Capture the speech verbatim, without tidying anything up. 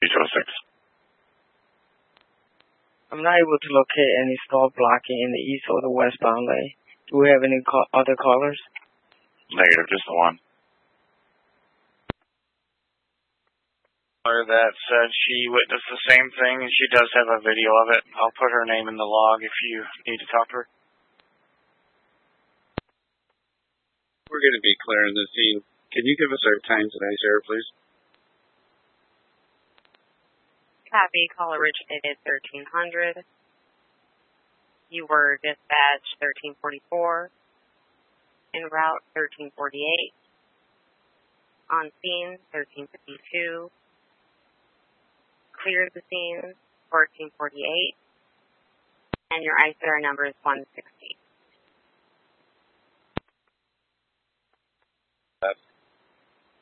Beach oh six. I'm not able to locate any stall blocking in the east or the westbound lane. Do we have any call other callers? Negative, just the one. That said she witnessed the same thing, and she does have a video of it. I'll put her name in the log if you need to talk to her. We're going to be clearing the scene. Can you give us our time today, Sarah, please? Copy, call originated thirteen hundred. You were dispatched thirteen forty-four. En route thirteen forty-eight. On scene thirteen fifty-two. Cleared the scene fourteen forty-eight. And your I C R number is one sixty.